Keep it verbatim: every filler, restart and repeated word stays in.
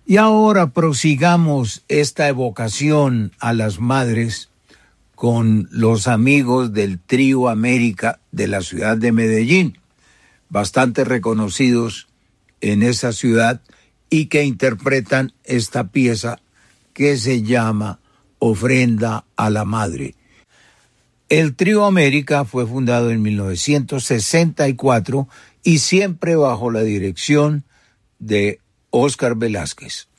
Y ahora prosigamos esta evocación a las madres con los amigos del Trío América de la ciudad de Medellín, bastante reconocidos en esa ciudad y que interpretan esta pieza que se llama Ofrenda a la Madre. El Trío América fue fundado en mil novecientos sesenta y cuatro y siempre bajo la dirección de Óscar Velázquez.